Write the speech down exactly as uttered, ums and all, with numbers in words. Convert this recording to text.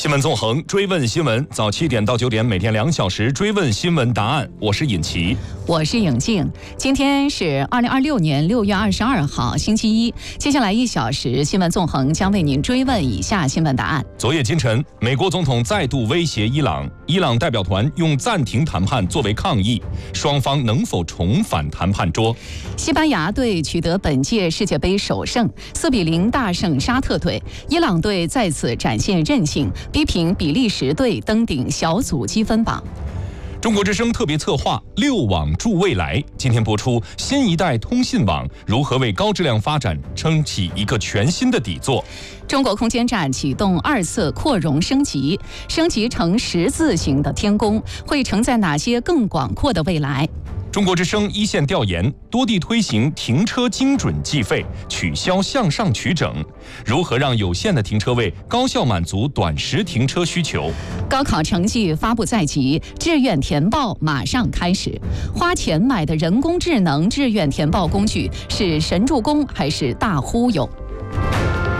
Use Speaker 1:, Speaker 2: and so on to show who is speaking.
Speaker 1: 新闻纵横，追问新闻，早七点到九点，每天两小时追问新闻答案。我是尹奇，
Speaker 2: 我是颖静。今天是二零二六年六月二十二号，星期一。接下来一小时，新闻纵横将为您追问以下新闻答案。
Speaker 1: 昨夜今晨，美国总统再度威胁伊朗，伊朗代表团用暂停谈判作为抗议，双方能否重返谈判桌？
Speaker 2: 西班牙队取得本届世界杯首胜，四比零大胜沙特队。伊朗队再次展现韧性，逼平比利时队登顶小组积分榜。
Speaker 1: 中国之声特别策划六网助未来，今天播出新一代通信网如何为高质量发展撑起一个全新的底座。
Speaker 2: 中国空间站启动二次扩容升级，升级成十字形的天宫，会承载哪些更广阔的未来？
Speaker 1: 中国之声一线调研，多地推行停车精准计费，取消向上取整，如何让有限的停车位高效满足短时停车需求？
Speaker 2: 高考成绩发布在即，志愿填报马上开始。花钱买的人工智能志愿填报工具是神助攻还是大忽悠？